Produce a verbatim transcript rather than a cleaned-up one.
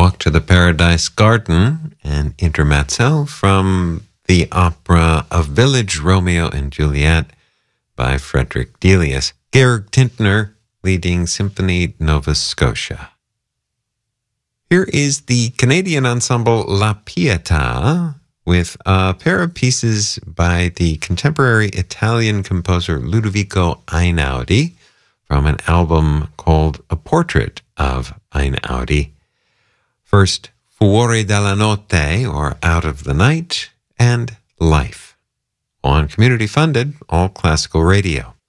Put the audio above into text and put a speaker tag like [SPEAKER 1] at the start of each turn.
[SPEAKER 1] Walk to the Paradise Garden and Intermezzo from the opera A Village Romeo and Juliet by Frederick Delius. Georg Tintner leading Symphony Nova Scotia. Here is the Canadian ensemble La Pietà with a pair of pieces by the contemporary Italian composer Ludovico Einaudi from an album called A Portrait of Einaudi. First, Fuori dalla Notte, or Out of the Night, and Life, on community-funded All Classical Radio.